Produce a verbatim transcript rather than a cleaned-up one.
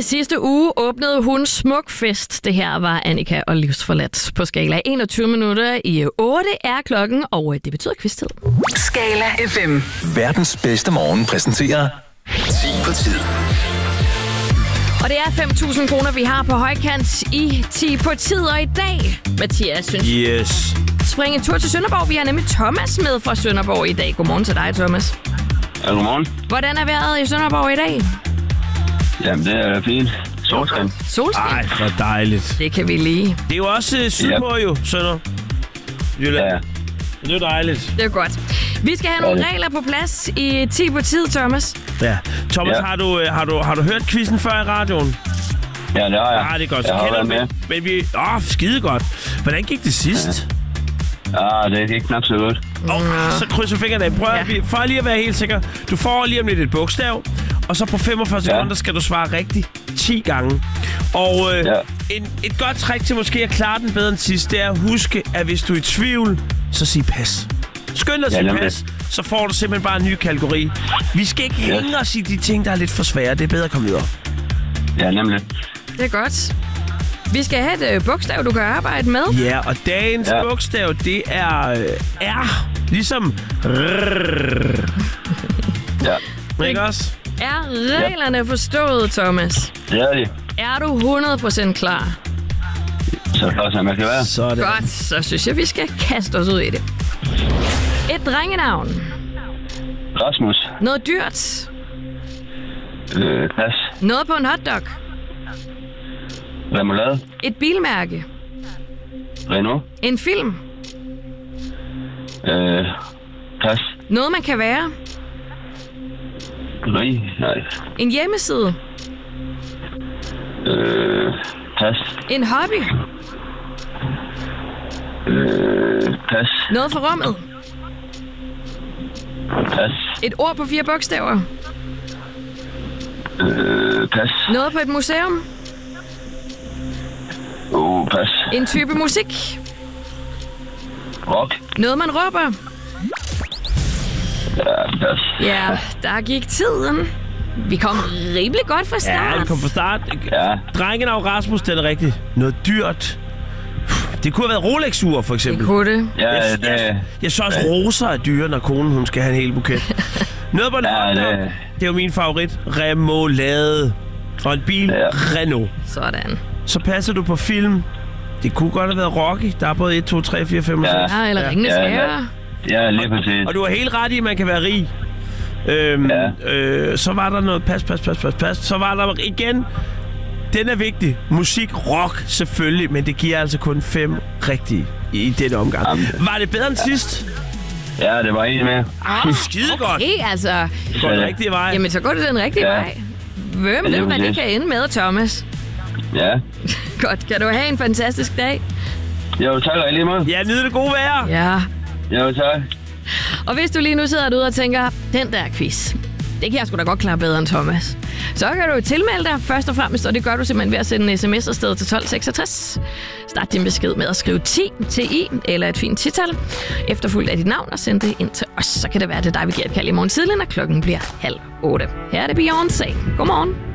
sidste uge åbnede hun Smukfest. Det her var Annika og Livsforladt på Skala. enogtyve minutter i otte er klokken, og det betyder quiz-tid. Skala F M. Verdens bedste morgen præsenterer ti på tid. Og det er fem tusind kroner, vi har på højkant i ti på tid. Og i dag, Mathias, synes Yes. springe en tur til Sønderborg. Vi har nemlig Thomas med fra Sønderborg i dag. Godmorgen til dig, Thomas. Ja, godmorgen. Hvordan er vejret i Sønderborg i dag? Jamen, det er fint. Solskin. Solskin? Ej, hvor dejligt. Det kan vi lige. Det er jo også uh, sydpå jo, Sønder. Jylland. Ja. Det er jo dejligt. Det er godt. Vi skal have nogle regler på plads i ti på tid, Thomas. Ja. Thomas, Ja. Har, du, har, du, har du hørt quizzen før i radioen? Ja, det har jeg. Ja, det er godt. Så Jeg har kender været du men, men vi... Åh, oh, skide godt. Hvordan gik det sidst? Ja, det gik knap så godt. Åh, oh, så krydser fingrene af. Prøv Ja. ja. For lige at være helt sikker. Du får lige om lidt et bogstav, og så på femogfyrre Ja. sekunder skal du svare rigtigt ti gange. Og øh, Ja. en, et godt trick til måske at klare den bedre end sidst, det er at huske, at hvis du er i tvivl, så sig pas. Skynd dig at Ja, sige nemlig. pas, så får du simpelthen bare en ny kategori. Vi skal ikke Yes. hænge os i de ting, der er lidt for svære. Det er bedre at komme videre. Ja, nemlig. Det er godt. Vi skal have et øh, bogstav, du kan arbejde med. Ja, og dagens Ja. bogstav, det er øh, R. Ligesom rrrr. Ja, Ikke også? Er reglerne forstået, Thomas? det er det. Er du hundrede procent klar? Så flot som jeg kan være. Sådan. Godt, så synes jeg, vi skal kaste os ud i det. Et drengenavn. Rasmus. Noget dyrt. Øh, pas. Noget på en hotdog. Remoulade. Et bilmærke. Renault. En film. Øh, pas. Noget, man kan være. Rig. Nej. En hjemmeside. Øh, pas. En hobby. Øh, pas. Noget for rummet. Pas. Et ord på fire bogstaver. Øh, pas. Noget på et museum. Uh, pas. En type musik. Rock. Noget, man råber. Ja, pas. Ja, der gik tiden. Vi kom rimelig godt fra Ja, start. vi kom fra start. Ja. Drengenavn Rasmus, det er rigtigt. Noget dyrt. Det kunne have været Rolex-ur, for Det eksempel. kunne det. Ja, Jeg, det... jeg, jeg så også roser er dyre, når konen hun skal have en hel buket. Noget på en Ja, hotdog, det- det er jo min favorit. Remoulade. Og en bil, Ja. Renault. Sådan. Så passer du på film. Det kunne godt have været Rocky. Der er både et, to, tre, fire, fem og Ja. seks. Ja, eller Ringenes Ja, Herre. Ja, lige præcis. Og du har helt ret i, at man kan være rig. Øhm, Ja. øh, så var der noget pas, pas, pas, pas, pas. Så var der igen... Den er vigtig. Musik, rock, selvfølgelig. Men det giver altså kun fem rigtige i denne omgang. Jamen. Var det bedre end sidst? Ja, det var en mere. Skide godt. Hey, altså. Det går den rigtige vej. Jamen, så går det den rigtige Ja. vej. Hvem Ja, ved, det er hvad det præcis. kan ende med, Thomas? Ja. Godt. Kan du have en fantastisk dag? Jo, tak og i lige måde. Ja, nyde det gode vejr. Ja. Jo, tak. Og hvis du lige nu sidder derude og tænker, den der quiz, det kan jeg sgu da godt klare bedre end Thomas. Så kan du tilmelde dig først og fremmest, og det gør du simpelthen ved at sende en sms afsted til tolv seksogtres. Start din besked med at skrive ti til i, eller et fint tital, efterfulgt af dit navn, og send det ind til os. Så kan det være, det er dig, vi giver et kald i morgen tidlig, når klokken bliver halv otte. Her er det Beyoncé. Godmorgen.